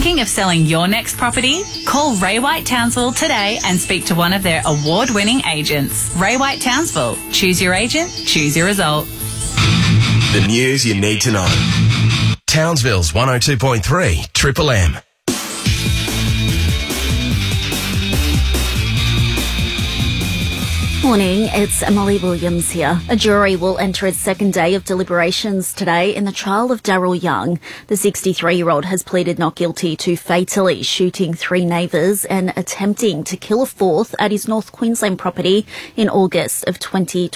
Thinking of selling your next property? Call Ray White Townsville today and speak to one of their award-winning agents. Ray White Townsville. Choose your agent, choose your result. The news you need to know. Townsville's 102.3 Triple M. Morning, it's Emily Williams here. A jury will enter its second day of deliberations today in the trial of Daryl Young. The 63-year-old has pleaded not guilty to fatally shooting 3 neighbours and attempting to kill a 4th at his North Queensland property in August of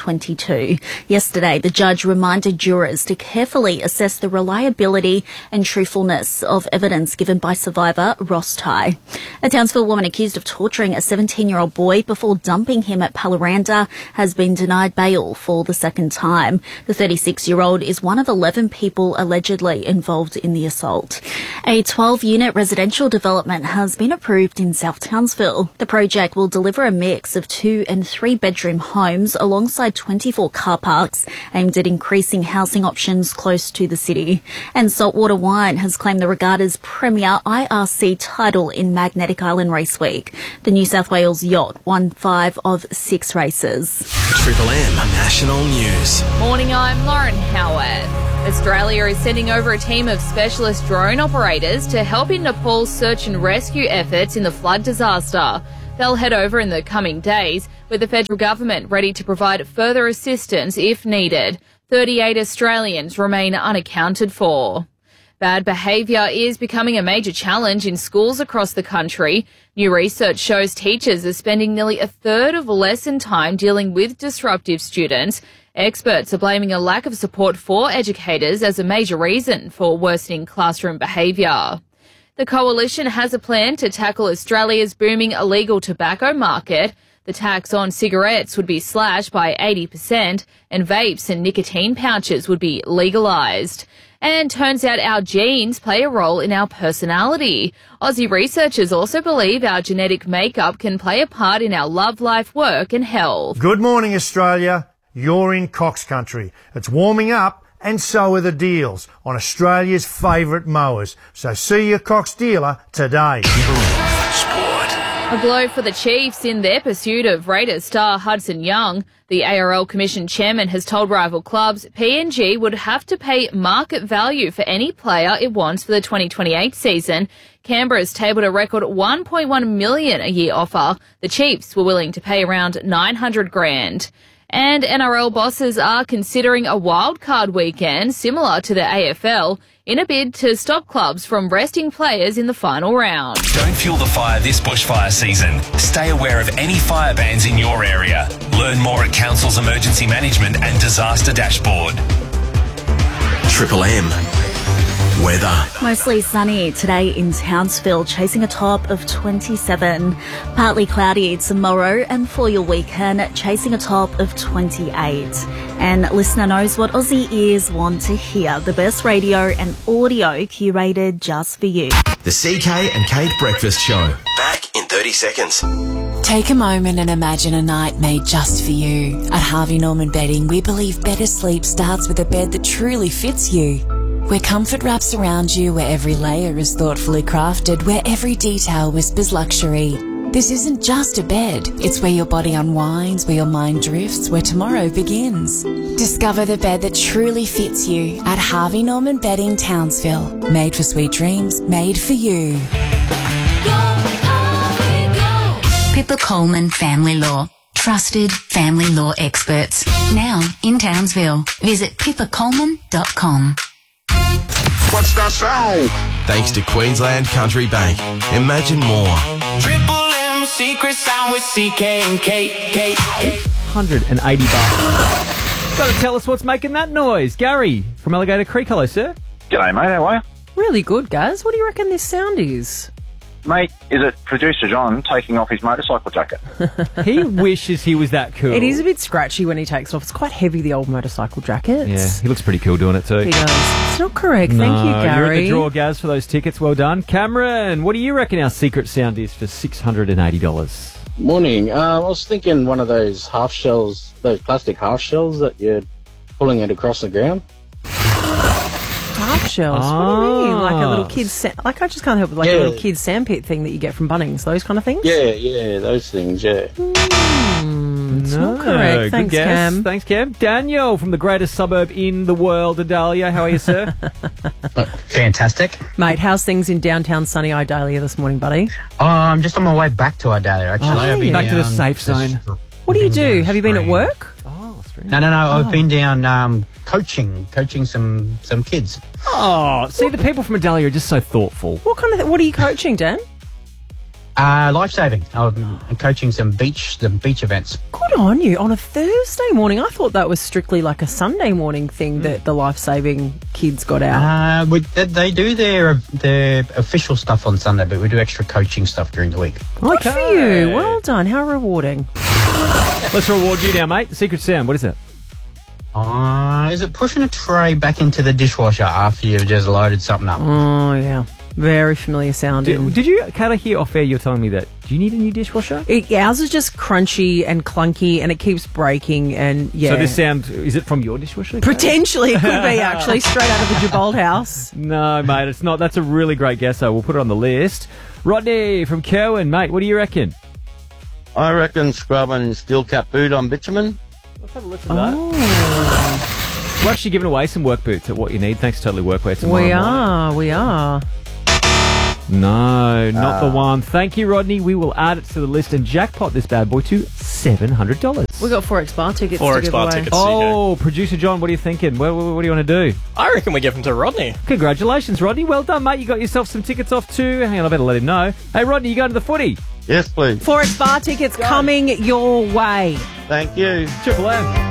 2022. Yesterday, the judge reminded jurors to carefully assess the reliability and truthfulness of evidence given by survivor Ross Ty. A Townsville woman accused of torturing a 17-year-old boy before dumping him at Pallaranda has been denied bail for the second time. The 36-year-old is one of 11 people allegedly involved in the assault. A 12-unit residential development has been approved in South Townsville. The project will deliver a mix of 2- and 3-bedroom homes alongside 24 car parks aimed at increasing housing options close to the city. And Saltwater Wine has claimed the regatta's premier IRC title in Magnetic Island Race Week. The New South Wales yacht won 5 of 6 races. Triple M National News. Morning, I'm Lauren Howard. Australia is sending over a team of specialist drone operators to help in Nepal's search and rescue efforts in the flood disaster. They'll head over in the coming days, with the federal government ready to provide further assistance if needed. 38 Australians remain unaccounted for. Bad behaviour is becoming a major challenge in schools across the country. New research shows teachers are spending nearly a third of lesson time dealing with disruptive students. Experts are blaming a lack of support for educators as a major reason for worsening classroom behaviour. The Coalition has a plan to tackle Australia's booming illegal tobacco market. The tax on cigarettes would be slashed by 80% and vapes and nicotine pouches would be legalised. And turns out our genes play a role in our personality. Aussie researchers also believe our genetic makeup can play a part in our love life, work and health. Good morning, Australia. You're in Cox Country. It's warming up and so are the deals on Australia's favourite mowers. So see your Cox dealer today. A blow for the Chiefs in their pursuit of Raiders star Hudson Young. The ARL Commission chairman has told rival clubs PNG would have to pay market value for any player it wants for the 2028 season. Canberra's tabled a record $1.1 million a year offer. The Chiefs were willing to pay around $900,000. And NRL bosses are considering a wildcard weekend similar to the AFL in a bid to stop clubs from resting players in the final round. Don't fuel the fire this bushfire season. Stay aware of any fire bans in your area. Learn more at Council's Emergency Management and Disaster Dashboard. Triple M. Weather. Mostly sunny today in Townsville, chasing a top of 27. Partly cloudy tomorrow, and for your weekend, chasing a top of 28. And listener knows what Aussie ears want to hear. The best radio and audio curated just for you. The CK and Kate Breakfast Show. Back in 30 seconds. Take a moment and imagine a night made just for you. At Harvey Norman Bedding, we believe better sleep starts with a bed that truly fits you. Where comfort wraps around you, where every layer is thoughtfully crafted, where every detail whispers luxury. This isn't just a bed, it's where your body unwinds, where your mind drifts, where tomorrow begins. Discover the bed that truly fits you at Harvey Norman Bedding, Townsville. Made for sweet dreams, made for you. Pippa Coleman Family Law. Trusted family law experts. Now in Townsville. Visit pippacoleman.com. What's that sound? Thanks to Queensland Country Bank. Imagine more. Triple M secret sound with CK and Kate. $180. Got to tell us what's making that noise. Gary from Alligator Creek. Hello, sir. G'day, mate. How are you? Really good, Gaz. What do you reckon this sound is? Mate, is it producer John taking off his motorcycle jacket? He wishes he was that cool. It is a bit scratchy when he takes it off. It's quite heavy, the old motorcycle jacket. Yeah, he looks pretty cool doing it too. He does. It's not correct. No, Thank you, Gary. You're at the draw, Gaz, for those tickets. Well done. Cameron, what do you reckon our secret sound is for $680? Morning. I was thinking one of those half shells, those plastic half shells that you're pulling it across the ground. Half shells? What do you mean? Like a little kids, I just can't help it, like a little kids sandpit thing that you get from Bunnings, those kind of things? Yeah, those things, yeah. It's not correct. Thanks, Cam. Thanks, Cam. Daniel from the greatest suburb in the world, Adalia. How are you, sir? Fantastic. Mate, how's things in downtown sunny Idalia this morning, buddy? I'm just on my way back to Idalia, actually. I've been back to the safe zone. What do you do? Have you been at work? No. I've been down coaching some kids. Oh, see, the people from Adalia are just so thoughtful. What are you coaching, Dan? Life-saving. I'm coaching some beach events. Good on you. On a Thursday morning. I thought that was strictly like a Sunday morning thing that the life-saving kids got out. They do their official stuff on Sunday, but we do extra coaching stuff during the week. Good for you. Well done. How rewarding. Let's reward you now, mate. The secret sound. What is it? Is it pushing a tray back into the dishwasher after you've just loaded something up? Oh, yeah. Very familiar sounding. Did you kind of hear off air? You're telling me that. Do you need a new dishwasher? Ours is just crunchy and clunky, and it keeps breaking. And So this sound, is it from your dishwasher? Potentially, it could be actually straight out of the Jabald house. No, mate, it's not. That's a really great guess. So we'll put it on the list. Rodney from Kerwin, mate. What do you reckon? I reckon scrubbing steel cap boot on bitumen. Let's have a listen to that. We're actually giving away some work boots at What You Need. Thanks to Totally Workwear tomorrow. We are. No, not the one. Thank you, Rodney. We will add it to the list and jackpot this bad boy to $700. We got 4X bar tickets. 4X bar tickets. Oh, producer John, what are you thinking? What do you want to do? I reckon we give them to Rodney. Congratulations, Rodney. Well done, mate. You got yourself some tickets off too. Hang on, I better let him know. Hey, Rodney, you going to the footy? Yes, please. 4X bar tickets coming your way. Thank you. Triple M.